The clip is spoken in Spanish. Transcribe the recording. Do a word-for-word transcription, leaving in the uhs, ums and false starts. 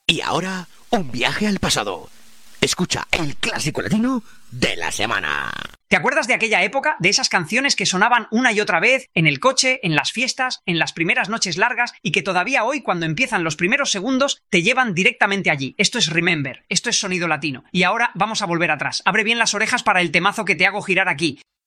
Y ahora, un viaje al pasado. Escucha el clásico latino de la semana. ¿Te acuerdas de aquella época? De esas canciones que sonaban una y otra vez en el coche, en las fiestas, en las primeras noches largas y que todavía hoy, cuando empiezan los primeros segundos, te llevan directamente allí. Esto es Remember, esto es sonido latino. Y ahora vamos a volver atrás. Abre bien las orejas para el temazo que te hago girar aquí.